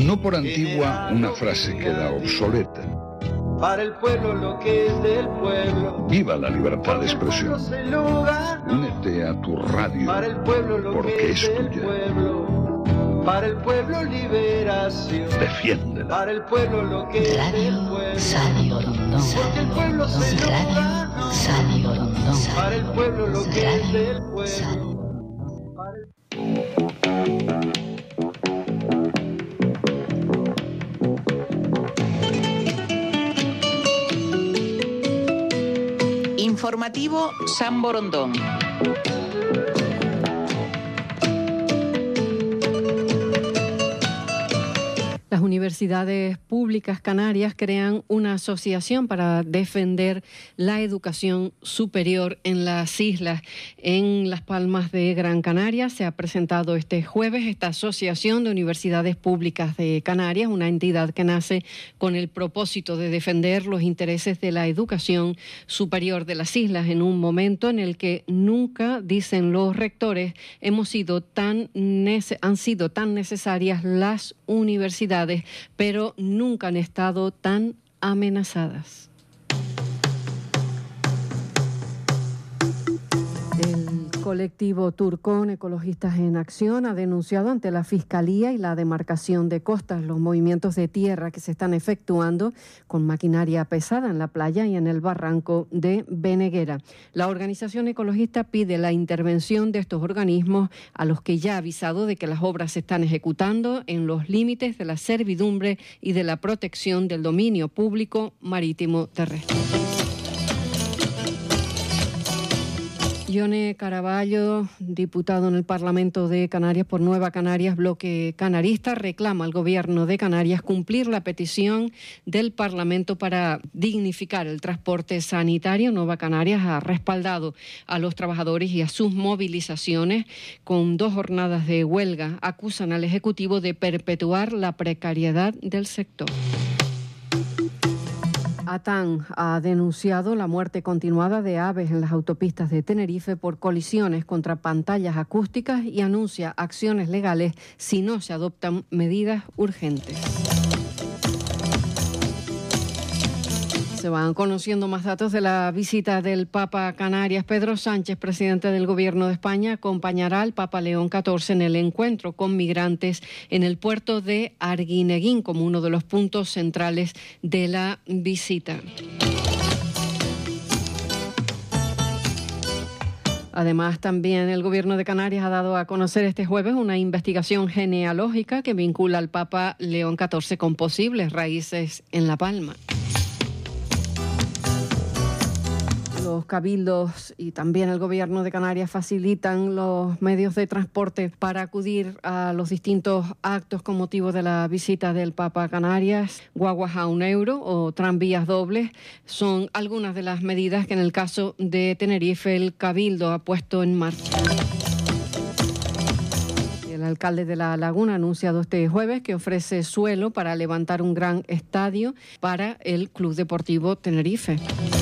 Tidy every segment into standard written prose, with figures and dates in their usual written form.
No por antigua una frase queda obsoleta. Para el pueblo lo que es del pueblo. Viva la libertad de expresión. Únete a tu radio, para el pueblo lo porque que es del tuya. Pueblo. Para el pueblo liberación. Defiéndela. Para el pueblo lo que es del pueblo. Radio Rondón. Porque el pueblo se lo ganó. Radio Rondón. Para el pueblo lo que es del pueblo. Informativo San Borondón. Las universidades públicas canarias crean una asociación para defender la educación superior en las islas. En Las Palmas de Gran Canaria se ha presentado este jueves esta Asociación de Universidades Públicas de Canarias, una entidad que nace con el propósito de defender los intereses de la educación superior de las islas en un momento en el que nunca, dicen los rectores, han sido tan necesarias las universidades, pero nunca han estado tan amenazadas. El colectivo Turcón Ecologistas en Acción ha denunciado ante la Fiscalía y la demarcación de costas los movimientos de tierra que se están efectuando con maquinaria pesada en la playa y en el barranco de Beneguera. La organización ecologista pide la intervención de estos organismos, a los que ya ha avisado de que las obras se están ejecutando en los límites de la servidumbre y de la protección del dominio público marítimo terrestre. Yone Caraballo, diputado en el Parlamento de Canarias por Nueva Canarias, bloque canarista, reclama al Gobierno de Canarias cumplir la petición del Parlamento para dignificar el transporte sanitario. Nueva Canarias ha respaldado a los trabajadores y a sus movilizaciones con 2 jornadas de huelga. Acusan al Ejecutivo de perpetuar la precariedad del sector. ATAN ha denunciado la muerte continuada de aves en las autopistas de Tenerife por colisiones contra pantallas acústicas y anuncia acciones legales si no se adoptan medidas urgentes. Se van conociendo más datos de la visita del Papa a Canarias. Pedro Sánchez, presidente del Gobierno de España, acompañará al Papa León XIV en el encuentro con migrantes en el puerto de Arguineguín como uno de los puntos centrales de la visita. Además, también el Gobierno de Canarias ha dado a conocer este jueves una investigación genealógica que vincula al Papa León XIV con posibles raíces en La Palma. Los cabildos y también el Gobierno de Canarias facilitan los medios de transporte para acudir a los distintos actos con motivo de la visita del Papa a Canarias. Guaguas a €1 o tranvías dobles son algunas de las medidas que en el caso de Tenerife el Cabildo ha puesto en marcha. El alcalde de La Laguna ha anunciado este jueves que ofrece suelo para levantar un gran estadio para el Club Deportivo Tenerife.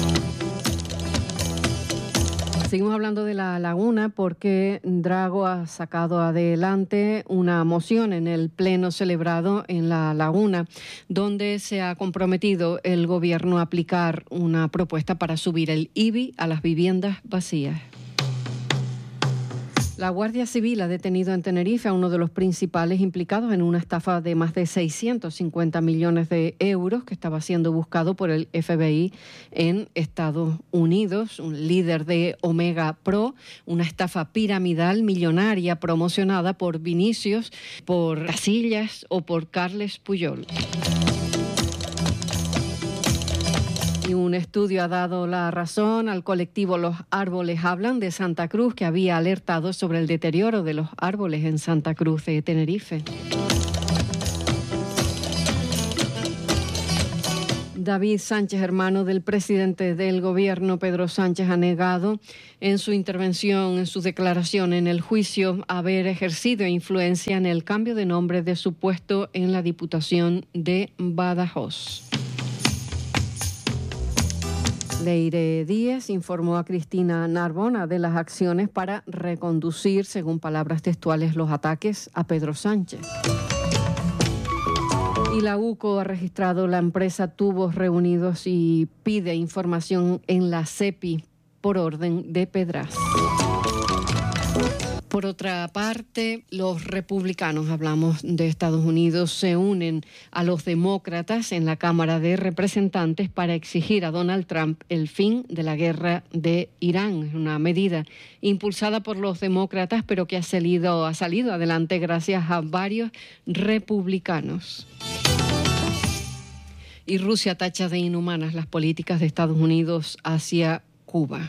Seguimos hablando de La Laguna porque Drago ha sacado adelante una moción en el pleno celebrado en La Laguna, donde se ha comprometido el gobierno a aplicar una propuesta para subir el IBI a las viviendas vacías. La Guardia Civil ha detenido en Tenerife a uno de los principales implicados en una estafa de más de 650 millones de euros que estaba siendo buscado por el FBI en Estados Unidos, un líder de Omega Pro, una estafa piramidal millonaria promocionada por Vinicius, por Casillas o por Carles Puyol. Y un estudio ha dado la razón al colectivo Los Árboles Hablan de Santa Cruz, que había alertado sobre el deterioro de los árboles en Santa Cruz de Tenerife. David Sánchez, hermano del presidente del Gobierno, Pedro Sánchez, ha negado en su intervención, en su declaración en el juicio, haber ejercido influencia en el cambio de nombre de su puesto en la Diputación de Badajoz. Leire Díez informó a Cristina Narbona de las acciones para reconducir, según palabras textuales, los ataques a Pedro Sánchez. Y la UCO ha registrado la empresa Tubos Reunidos y pide información en la CEPI por orden de Pedraz. Por otra parte, los republicanos, hablamos de Estados Unidos, se unen a los demócratas en la Cámara de Representantes para exigir a Donald Trump el fin de la guerra de Irán. Es una medida impulsada por los demócratas, pero que ha salido adelante gracias a varios republicanos. Y Rusia tacha de inhumanas las políticas de Estados Unidos hacia Cuba.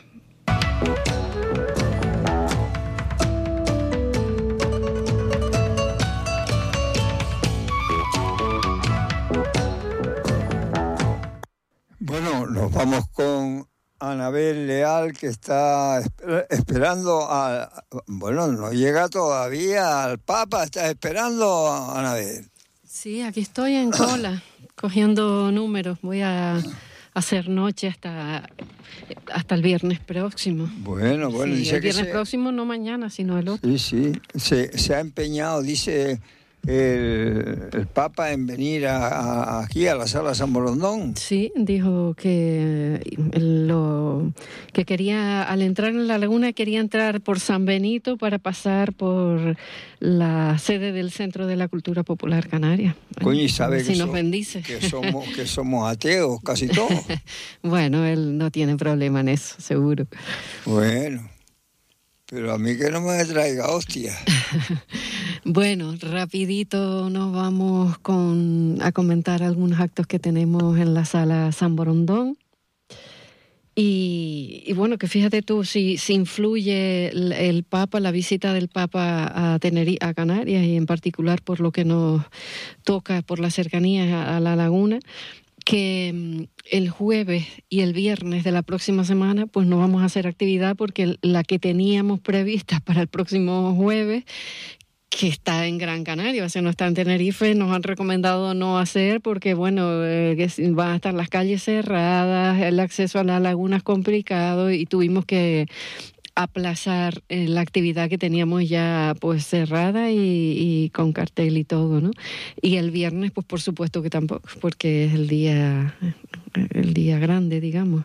Bueno, nos vamos con Anabel Leal, que está esperando bueno, no llega todavía al Papa, está esperando a Anabel. Sí, aquí estoy en cola, cogiendo números. Voy a hacer noche hasta el viernes próximo. Bueno, sí, dice el viernes que próximo, no mañana, sino el otro. Sí, se ha empeñado, dice el Papa, en venir aquí a la Sala San Borondón. Sí, dijo que quería, al entrar en la laguna, quería entrar por San Benito para pasar por la sede del Centro de la Cultura Popular Canaria. Coño, y sabe si nos bendice. que somos ateos, casi todos. Bueno, él no tiene problema en eso, seguro. Bueno, pero a mí que no me traiga hostia. Bueno, rapidito nos vamos a comentar algunos actos que tenemos en la Sala San Borondón. Y bueno, que fíjate tú, si influye el Papa, la visita del Papa a Canarias, y en particular por lo que nos toca, por la cercanía a la laguna, que el jueves y el viernes de la próxima semana pues no vamos a hacer actividad, porque la que teníamos prevista para el próximo jueves, que está en Gran Canaria, o sea, no está en Tenerife, nos han recomendado no hacer porque, bueno, van a estar las calles cerradas, el acceso a la laguna es complicado, y tuvimos que aplazar la actividad que teníamos ya pues cerrada y con cartel y todo, ¿no? Y el viernes, pues por supuesto que tampoco, porque es el día grande, digamos.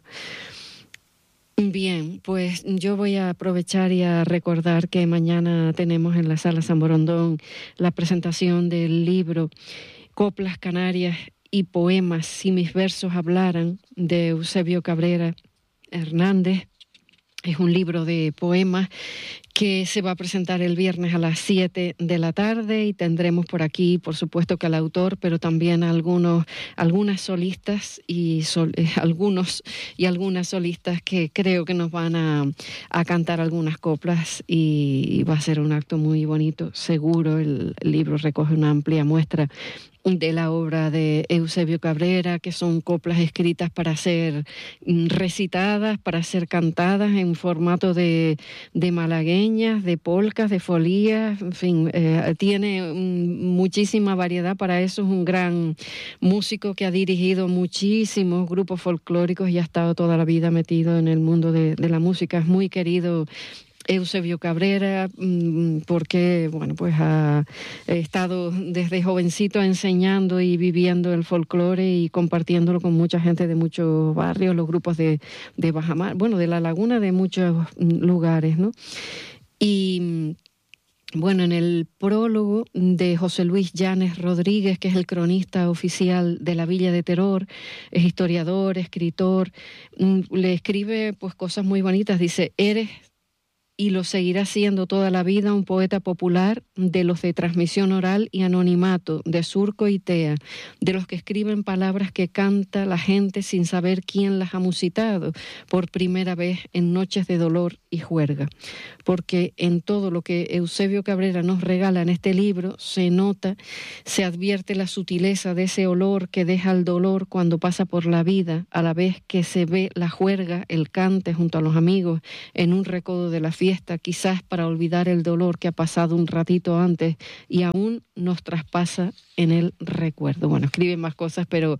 Bien, pues yo voy a aprovechar y a recordar que mañana tenemos en la Sala San Borondón la presentación del libro Coplas Canarias y Poemas si mis versos hablaran, de Eusebio Cabrera Hernández. Es un libro de poemas que se va a presentar el viernes a las 7 de la tarde, y tendremos por aquí, por supuesto, que al autor, pero también algunas solistas algunos y algunas solistas que creo que nos van a cantar algunas coplas, y va a ser un acto muy bonito, seguro. El libro recoge una amplia muestra de la obra de Eusebio Cabrera, que son coplas escritas para ser recitadas, para ser cantadas en formato de malagueñas, de polcas, de folías, en fin, tiene muchísima variedad. Para eso es un gran músico que ha dirigido muchísimos grupos folclóricos y ha estado toda la vida metido en el mundo de la música. Es muy querido Eusebio Cabrera, porque bueno, pues ha estado desde jovencito enseñando y viviendo el folclore y compartiéndolo con mucha gente de muchos barrios, los grupos de Bajamar, bueno, de la laguna, de muchos lugares, ¿no? Y bueno, en el prólogo de José Luis Llanes Rodríguez, que es el cronista oficial de la Villa de Teror, es historiador, escritor, le escribe pues cosas muy bonitas. Dice: eres y lo seguirá siendo toda la vida un poeta popular, de los de transmisión oral y anonimato, de surco y tea, de los que escriben palabras que canta la gente sin saber quién las ha musitado por primera vez en noches de dolor y juerga. Porque en todo lo que Eusebio Cabrera nos regala en este libro se nota, se advierte la sutileza de ese olor que deja el dolor cuando pasa por la vida, a la vez que se ve la juerga, el cante junto a los amigos en un recodo de la fiesta, quizás para olvidar el dolor que ha pasado un ratito antes y aún nos traspasa en el recuerdo. Bueno, escribe más cosas, pero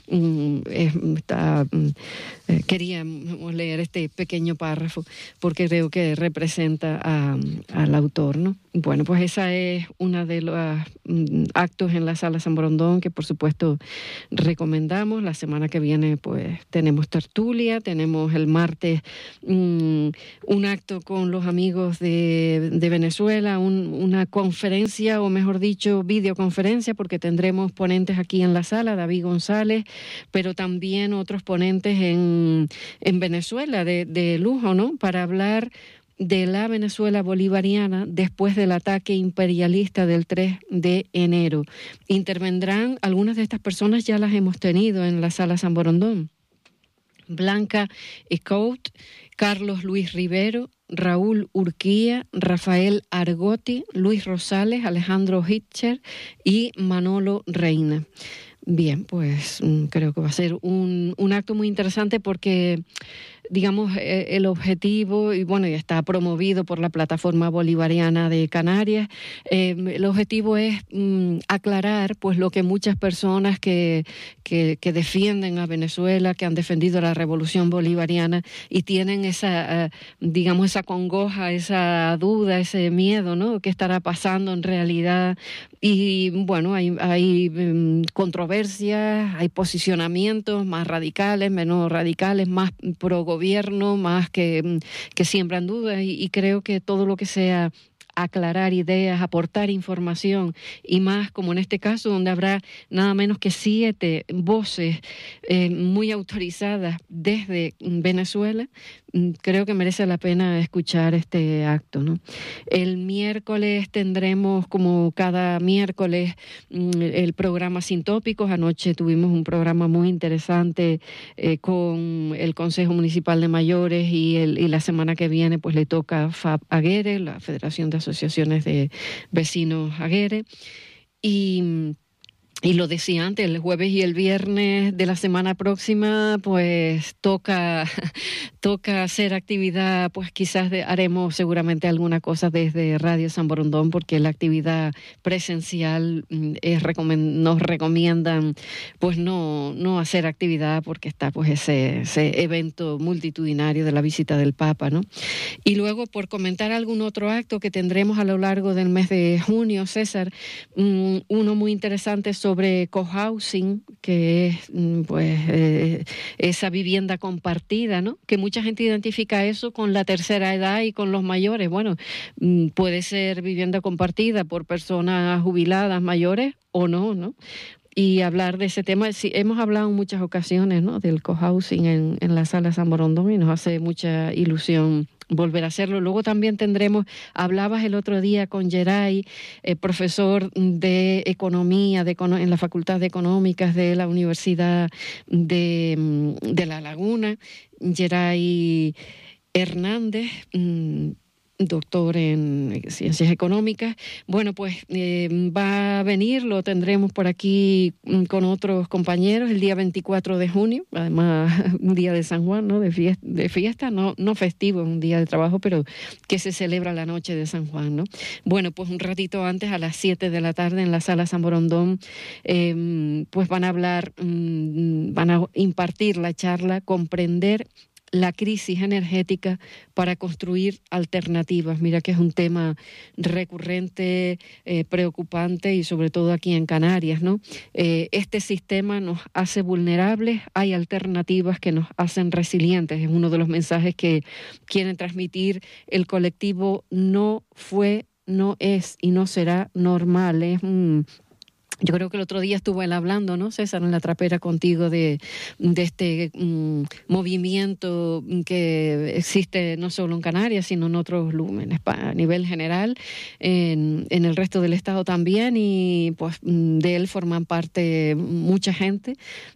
queríamos leer este pequeño párrafo porque creo que representa al autor, ¿no? Bueno, pues esa es una de los actos en la Sala San Borondón que por supuesto recomendamos. La semana que viene pues tenemos tertulia, tenemos el martes un acto con los amigos de Venezuela, una conferencia, o mejor dicho, videoconferencia, porque tendremos ponentes aquí en la sala, David González, pero también otros ponentes en Venezuela de lujo, ¿no? Para hablar de la Venezuela bolivariana después del ataque imperialista del 3 de enero. Intervendrán, algunas de estas personas ya las hemos tenido en la Sala San Borondón. Blanca Ecout, Carlos Luis Rivero, Raúl Urquía, Rafael Argotti, Luis Rosales, Alejandro Hitcher y Manolo Reina. Bien, pues creo que va a ser un acto muy interesante porque, digamos, el objetivo, y bueno, ya está promovido por la Plataforma Bolivariana de Canarias, el objetivo es aclarar pues lo que muchas personas que defienden a Venezuela, que han defendido la revolución bolivariana y tienen esa, digamos, esa congoja, esa duda, ese miedo, ¿no? ¿Qué estará pasando en realidad? Y bueno, hay controversias, hay posicionamientos más radicales, menos radicales, más pro gobierno, más que siembran dudas, y creo que todo lo que sea aclarar ideas, aportar información, y más como en este caso donde habrá nada menos que 7 voces muy autorizadas desde Venezuela, creo que merece la pena escuchar este acto, ¿no? El miércoles tendremos, como cada miércoles, el programa Sin Tópicos. Anoche tuvimos un programa muy interesante con el Consejo Municipal de Mayores, y la semana que viene pues le toca a FAB Aguere, la Federación de Asociaciones de Vecinos Aguere, y lo decía antes, el jueves y el viernes de la semana próxima, pues toca hacer actividad, pues quizás haremos seguramente alguna cosa desde Radio San Borondón, porque la actividad presencial nos recomiendan pues no hacer actividad, porque está pues ese evento multitudinario de la visita del Papa, ¿no? Y luego, por comentar algún otro acto que tendremos a lo largo del mes de junio, César, uno muy interesante sobre cohousing, que es pues esa vivienda compartida, ¿no? Que mucha gente identifica eso con la tercera edad y con los mayores. Bueno, puede ser vivienda compartida por personas jubiladas mayores o no, ¿no? Y hablar de ese tema, sí, hemos hablado en muchas ocasiones, ¿no?, del cohousing en la Sala San Borondón, y nos hace mucha ilusión volver a hacerlo. Luego también hablabas el otro día con Geray, profesor de Economía en la Facultad de Económicas de la Universidad de La Laguna, Geray Hernández, doctor en Ciencias Económicas. Bueno, pues va a venir, lo tendremos por aquí con otros compañeros el día 24 de junio, además un día de San Juan, ¿no? De fiesta, no festivo, un día de trabajo, pero que se celebra la noche de San Juan, ¿no? Bueno, pues un ratito antes, a las 7 de la tarde, en la Sala San Borondón, pues van a impartir la charla Comprender la crisis energética para construir alternativas. Mira que es un tema recurrente, preocupante, y sobre todo aquí en Canarias, ¿no? Este sistema nos hace vulnerables, hay alternativas que nos hacen resilientes. Es uno de los mensajes que quieren transmitir el colectivo No Fue, No Es y No Será Normal. Yo creo que el otro día estuvo él hablando, ¿no, César, en la trapera contigo de este movimiento que existe no solo en Canarias, sino en otros lugares, a nivel general, en el resto del estado también, y pues de él forman parte mucha gente.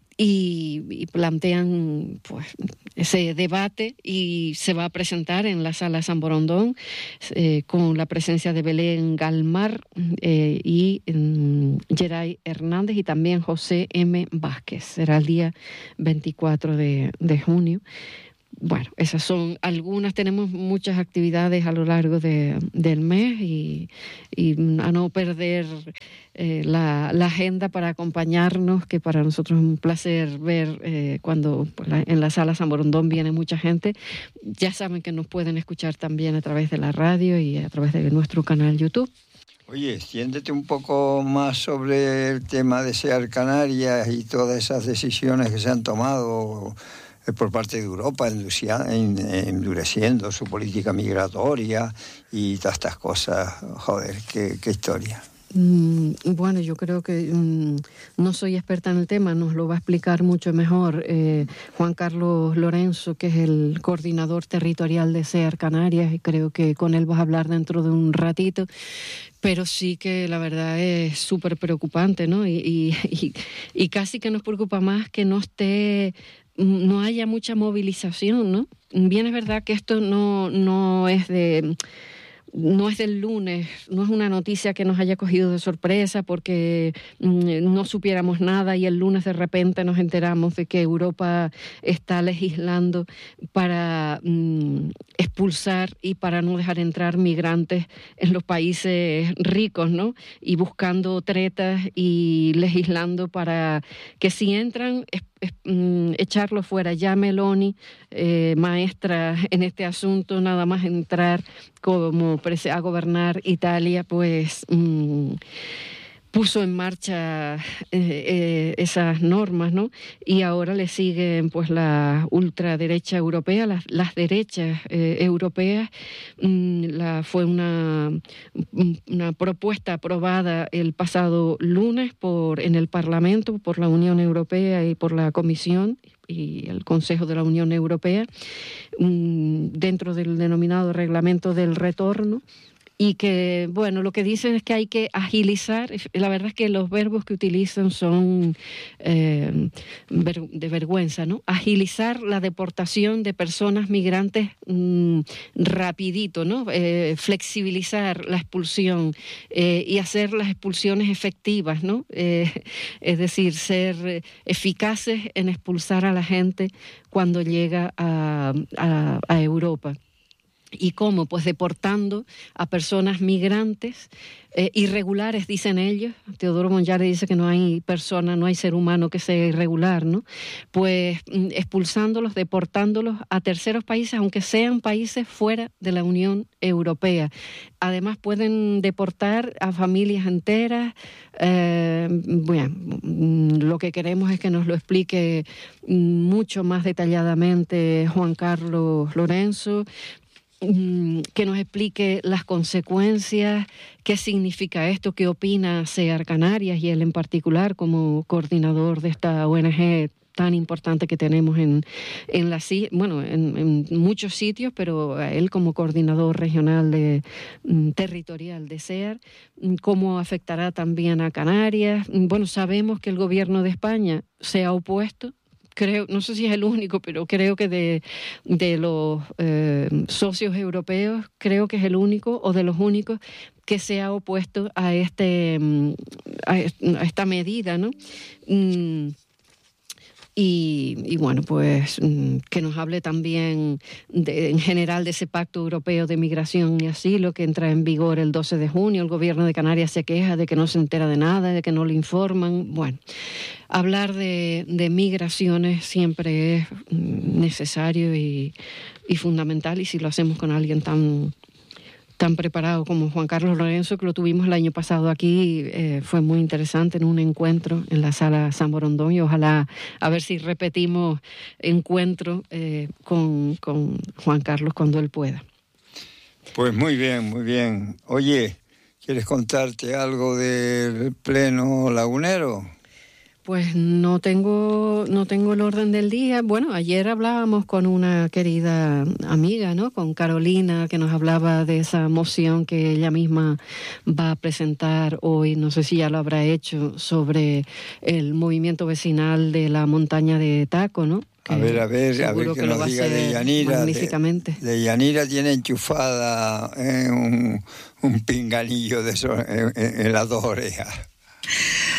Y plantean pues ese debate, y se va a presentar en la Sala San Borondón con la presencia de Belén Galmar y Geray Hernández, y también José M. Vázquez. Será el día 24 de junio. Bueno, esas son algunas. Tenemos muchas actividades a lo largo del mes y a no perder la agenda para acompañarnos, que para nosotros es un placer ver cuando en la sala San Borondón viene mucha gente. Ya saben que nos pueden escuchar también a través de la radio y a través de nuestro canal YouTube. Oye, extiéndete un poco más sobre el tema de SEAR Canarias y todas esas decisiones que se han tomado por parte de Europa, endureciendo su política migratoria y todas estas cosas. Joder, qué historia. Bueno, yo creo que no soy experta en el tema, nos lo va a explicar mucho mejor Juan Carlos Lorenzo, que es el coordinador territorial de SEAR Canarias, y creo que con él vas a hablar dentro de un ratito. Pero sí que la verdad es súper preocupante, ¿no? Y casi que nos preocupa más que no haya mucha movilización, ¿no? Bien es verdad que esto no es del lunes, no es una noticia que nos haya cogido de sorpresa porque no supiéramos nada y el lunes de repente nos enteramos de que Europa está legislando para expulsar y para no dejar entrar migrantes en los países ricos, ¿no? Y buscando tretas y legislando para que si entran echarlos fuera. Ya Meloni, maestra en este asunto, nada más entrar como a gobernar Italia, pues puso en marcha esas normas, ¿no? Y ahora le siguen pues la ultraderecha europea, las derechas europeas. Fue una propuesta aprobada el pasado lunes en el Parlamento por la Unión Europea y por la Comisión y el Consejo de la Unión Europea, dentro del denominado Reglamento del Retorno. Y que, bueno, lo que dicen es que hay que agilizar. La verdad es que los verbos que utilizan son de vergüenza, ¿no? Agilizar la deportación de personas migrantes rapidito, ¿no? Flexibilizar la expulsión y hacer las expulsiones efectivas, ¿no? Es decir, ser eficaces en expulsar a la gente cuando llega a Europa. ¿Y cómo? Pues deportando a personas migrantes irregulares, dicen ellos. Teodoro Monjare dice que no hay persona, no hay ser humano que sea irregular, ¿no? Pues expulsándolos, deportándolos a terceros países, aunque sean países fuera de la Unión Europea. Además pueden deportar a familias enteras. Bueno, lo que queremos es que nos lo explique mucho más detalladamente Juan Carlos Lorenzo, que nos explique las consecuencias, qué significa esto, qué opina SEAR Canarias y él en particular como coordinador de esta ONG tan importante que tenemos en muchos sitios, pero a él como coordinador regional territorial de SEAR, cómo afectará también a Canarias. Bueno, sabemos que el gobierno de España se ha opuesto. Creo, no sé si es el único, pero creo que de los socios europeos, creo que es el único o de los únicos que se ha opuesto a esta medida, ¿no? Y bueno, pues que nos hable también en general de ese Pacto Europeo de Migración y Asilo que entra en vigor el 12 de junio. El gobierno de Canarias se queja de que no se entera de nada, de que no le informan. Bueno, hablar de migraciones siempre es necesario y fundamental, y si lo hacemos con alguien tan preparado como Juan Carlos Lorenzo, que lo tuvimos el año pasado aquí, fue muy interesante en un encuentro en la sala San Borondón, y ojalá a ver si repetimos encuentro con Juan Carlos cuando él pueda. Pues muy bien, muy bien. Oye, ¿quieres contarte algo del Pleno Lagunero? Pues no tengo el orden del día. Bueno, ayer hablábamos con una querida amiga, ¿no? Con Carolina, que nos hablaba de esa moción que ella misma va a presentar hoy, no sé si ya lo habrá hecho, sobre el movimiento vecinal de la montaña de Taco, ¿no? A ver que nos diga de Yanira. Magníficamente. De Yanira tiene enchufada un pinganillo de eso en las dos orejas.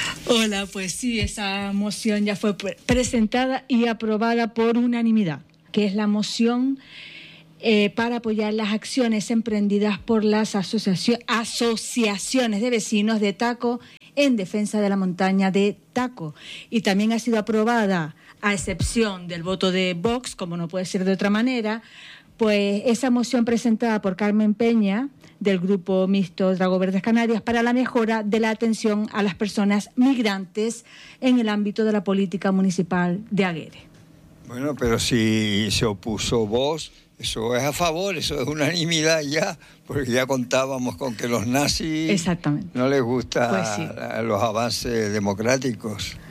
Hola, pues sí, esa moción ya fue presentada y aprobada por unanimidad. que es la moción para apoyar las acciones emprendidas por las asociaciones de vecinos de Taco en defensa de la montaña de Taco. Y también ha sido aprobada, a excepción del voto de Vox, como no puede ser de otra manera, pues esa moción presentada por Carmen Peña, del Grupo Mixto Drago Verdes Canarias, para la mejora de la atención a las personas migrantes en el ámbito de la política municipal de Aguere. Bueno, pero si se opuso Vox, eso es a favor, eso es unanimidad ya, porque ya contábamos con que los nazis exactamente no les gustan pues sí, los avances democráticos.